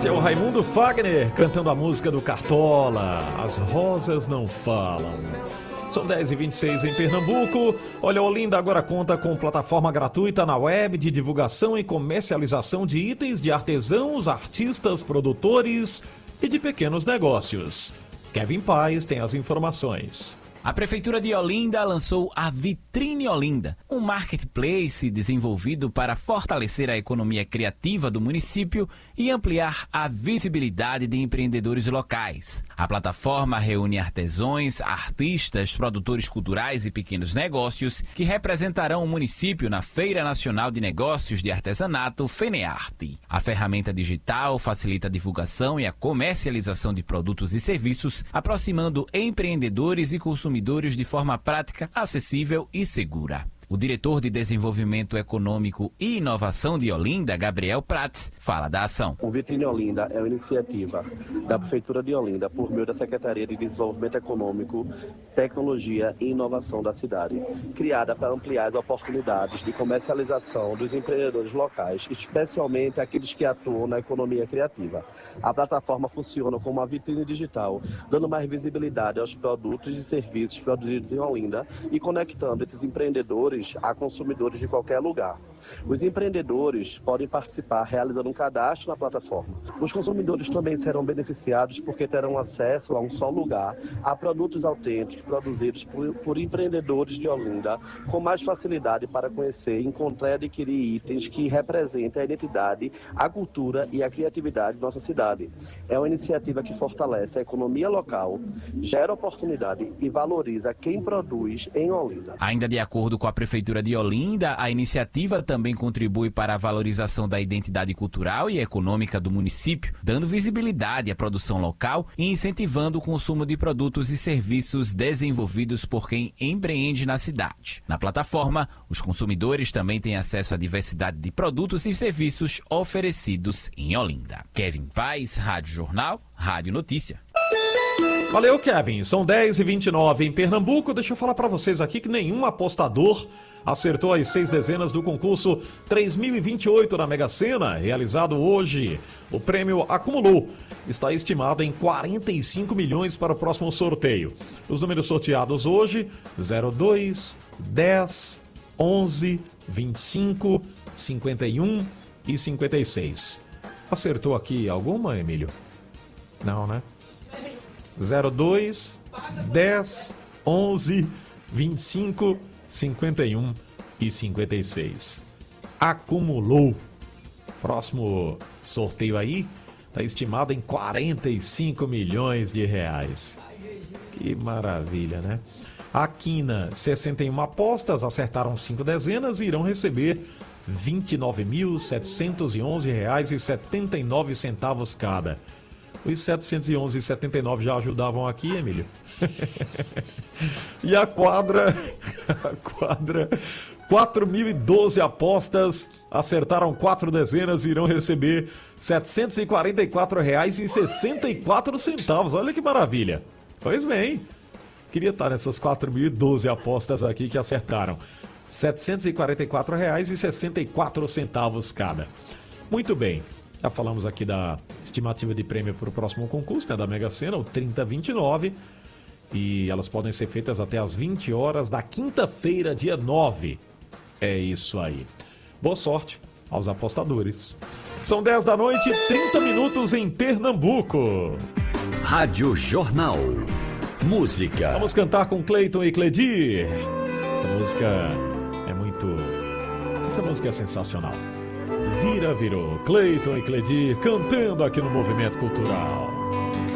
Seu Raimundo Fagner cantando a música do Cartola, As Rosas Não Falam. São 10h26 em Pernambuco. Olha, Olinda agora conta com plataforma gratuita na web de divulgação e comercialização de itens de artesãos, artistas, produtores e de pequenos negócios. Kevin Paes tem as informações. A Prefeitura de Olinda lançou a Vitrine Olinda, um marketplace desenvolvido para fortalecer a economia criativa do município e ampliar a visibilidade de empreendedores locais. A plataforma reúne artesãos, artistas, produtores culturais e pequenos negócios que representarão o município na Feira Nacional de Negócios de Artesanato, FENEARTE. A ferramenta digital facilita a divulgação e a comercialização de produtos e serviços, aproximando empreendedores e consumidores de forma prática, acessível e segura. O diretor de Desenvolvimento Econômico e Inovação de Olinda, Gabriel Prats, fala da ação. O Vitrine Olinda é uma iniciativa da Prefeitura de Olinda por meio da Secretaria de Desenvolvimento Econômico, Tecnologia e Inovação da cidade, criada para ampliar as oportunidades de comercialização dos empreendedores locais, especialmente aqueles que atuam na economia criativa. A plataforma funciona como uma vitrine digital, dando mais visibilidade aos produtos e serviços produzidos em Olinda e conectando esses empreendedores a consumidores de qualquer lugar. Os empreendedores podem participar realizando um cadastro na plataforma. Os consumidores também serão beneficiados porque terão acesso a um só lugar a produtos autênticos produzidos por empreendedores de Olinda com mais facilidade para conhecer, encontrar e adquirir itens que representem a identidade, a cultura e a criatividade de nossa cidade. É uma iniciativa que fortalece a economia local, gera oportunidade e valoriza quem produz em Olinda. Ainda de acordo com a Prefeitura de Olinda, a iniciativa também contribui para a valorização da identidade cultural e econômica do município, dando visibilidade à produção local e incentivando o consumo de produtos e serviços desenvolvidos por quem empreende na cidade. Na plataforma, os consumidores também têm acesso à diversidade de produtos e serviços oferecidos em Olinda. Kevin Paes, Rádio Jornal, Rádio Notícia. Valeu, Kevin. São 10h29 em Pernambuco. Deixa eu falar para vocês aqui que nenhum apostador acertou as 6 dezenas do concurso 3028 na Mega Sena, realizado hoje. O prêmio acumulou. Está estimado em 45 milhões para o próximo sorteio. Os números sorteados hoje, 02, 10, 11, 25, 51 e 56. Acertou aqui alguma, Emílio? Não, né? 02, 10, 11, 25, 51 e 56. Acumulou. Próximo sorteio aí está estimado em 45 milhões de reais. Que maravilha, né? A Quina, 61 apostas, acertaram 5 dezenas e irão receber R$ 29.711,79 cada. Os 711,79 já ajudavam aqui, Emílio. E a quadra, 4.012 apostas, acertaram 4 dezenas e irão receber R$ 744,64. Olha que maravilha. Pois bem, queria estar nessas 4.012 apostas aqui que acertaram. R$ 744,64 cada. Muito bem. Já falamos aqui da estimativa de prêmio para o próximo concurso, né, da Mega Sena, o 3029. E elas podem ser feitas até às 20 horas da quinta-feira, dia 9. É isso aí. Boa sorte aos apostadores. São 10 da noite e 30 minutos em Pernambuco. Rádio Jornal. Música. Vamos cantar com Cleiton e Cledir. Essa música é sensacional. Virou. Cleiton e Cledir cantando aqui no Movimento Cultural.